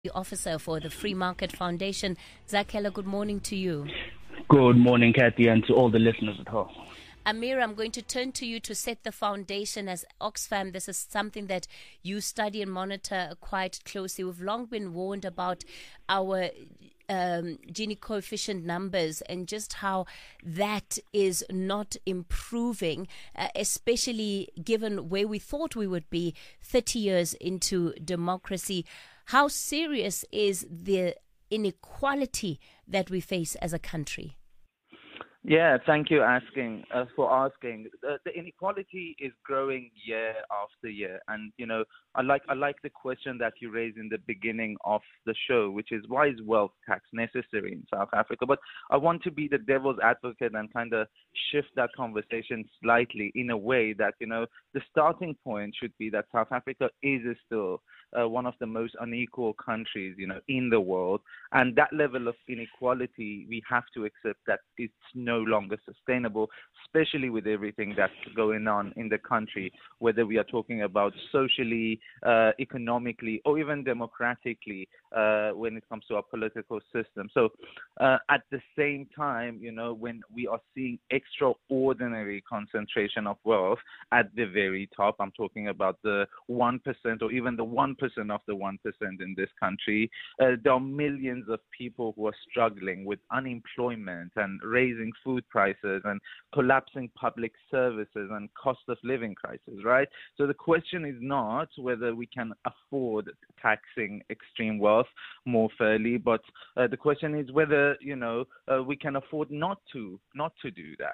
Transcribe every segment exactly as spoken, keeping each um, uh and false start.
Officer for the Free Market Foundation. Zakhele, good morning to you. Good morning, Kathy, and to all the listeners at home. Amir, I'm going to turn to you to set the foundation. As Oxfam, this is something that you study and monitor quite closely. We've long been warned about our um, Gini coefficient numbers and just how that is not improving, uh, especially given where we thought we would be thirty years into democracy. How serious is the inequality that we face as a country? Yeah, thank you asking uh, for asking. The, the inequality is growing year after year, and you know, I like I like the question that you raised in the beginning of the show, which is why is wealth tax necessary in South Africa? But I want to be the devil's advocate and kind of shift that conversation slightly in a way that you know the starting point should be that South Africa is still uh, one of the most unequal countries, you know, in the world, and that level of inequality we have to accept that it's no longer sustainable, especially with everything that's going on in the country, whether we are talking about socially, uh, economically, or even democratically uh, when it comes to our political system. So uh, at the same time, you know, when we are seeing extraordinary concentration of wealth at the very top, I'm talking about the one percent or even the one percent of the one percent in this country, uh, there are millions of people who are struggling with unemployment and raising food prices and collapsing public services and cost of living crisis, right? So the question is not whether we can afford taxing extreme wealth more fairly, but uh, the question is whether, you know, uh, we can afford not to, not to do that.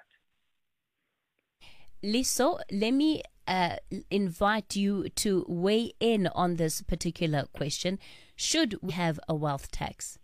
Liso, let me uh, invite you to weigh in on this particular question. Should we have a wealth tax?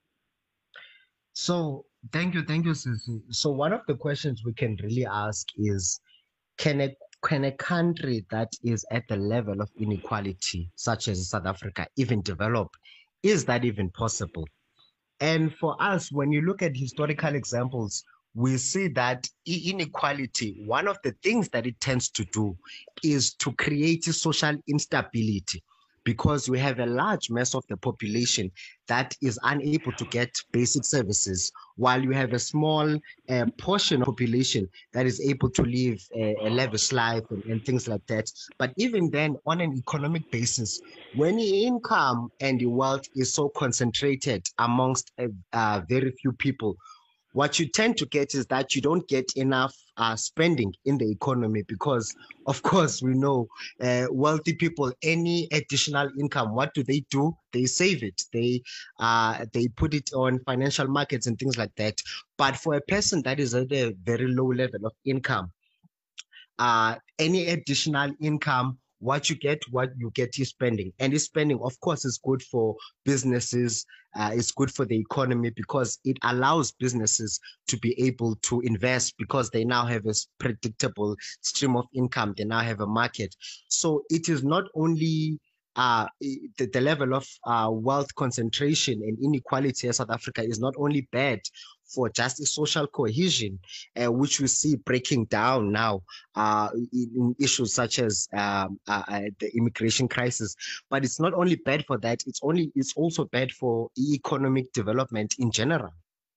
So, thank you, thank you, Sisi. So, one of the questions we can really ask is, can a can a country that is at the level of inequality, such as South Africa, even develop? Is that even possible? And for us, when you look at historical examples, we see that inequality, one of the things that it tends to do is to create social instability, because we have a large mass of the population that is unable to get basic services, while you have a small uh, portion of population that is able to live a, a lavish life and, and things like that. But even then, on an economic basis, when your income and your wealth is so concentrated amongst a, uh, very few people, what you tend to get is that you don't get enough uh, spending in the economy because, of course, we know uh, wealthy people, any additional income, what do they do? They save it. They uh, they put it on financial markets and things like that. But for a person that is at a very low level of income, uh, any additional income, what you get, what you get is spending. And this spending, of course, is good for businesses. Uh, it's good for the economy because it allows businesses to be able to invest because they now have a predictable stream of income. They now have a market. So it is not only uh, the, the level of uh, wealth concentration and inequality in South Africa is not only bad for justice, social cohesion, uh, which we see breaking down now uh, in, in issues such as um, uh, uh, the immigration crisis. But it's not only bad for that, it's only it's also bad for economic development in general.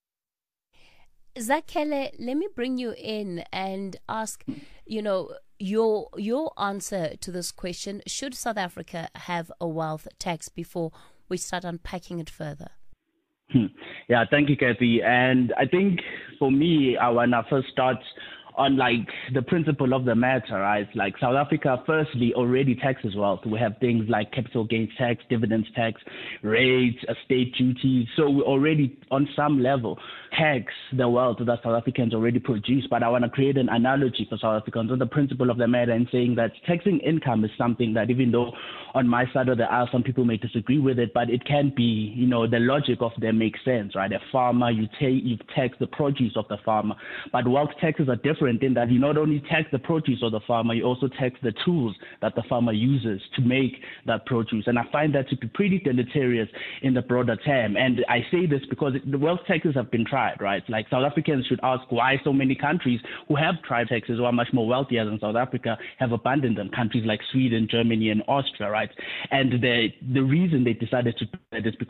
Zakhele, let me bring you in and ask, you know, your your answer to this question. Should South Africa have a wealth tax before we start unpacking it further? Hmm. Yeah, thank you, Kathy. And I think for me, I want to first start on like the principle of the matter, right? Like South Africa, firstly, already taxes wealth. We have things like capital gains tax, dividends tax, rates, estate duties. So we already, on some level, tax the wealth that South Africans already produce. But I want to create an analogy for South Africans on the principle of the matter and saying that taxing income is something that, even though on my side of the aisle, some people may disagree with it, but it can be, you know, the logic of them makes sense, right? A farmer, you take, you tax the produce of the farmer, but wealth taxes are different. incoherent in that you not only tax the produce of the farmer, you also tax the tools that the farmer uses to make that produce. And I find that to be pretty deleterious in the broader term. And I say this because the wealth taxes have been tried, right? Like South Africans should ask why so many countries who have tried taxes, who are much more wealthier than South Africa, have abandoned them. Countries like Sweden, Germany, and Austria, right? And the the reason they decided to do that is because